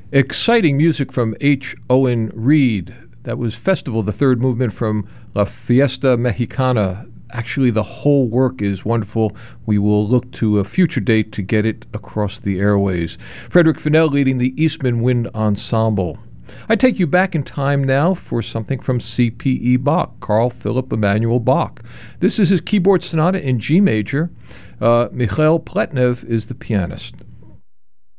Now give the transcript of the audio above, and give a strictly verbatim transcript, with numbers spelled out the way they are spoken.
Exciting music from H. Owen Reed. That was Festival, the third movement from La Fiesta Mexicana. Actually, the whole work is wonderful. We will look to a future date to get it across the airways. Frederick Fennell leading the Eastman Wind Ensemble. I take you back in time now for something from C P E Bach, Carl Philipp Emanuel Bach. This is his keyboard sonata in G major. Uh, Mikhail Pletnev is the pianist.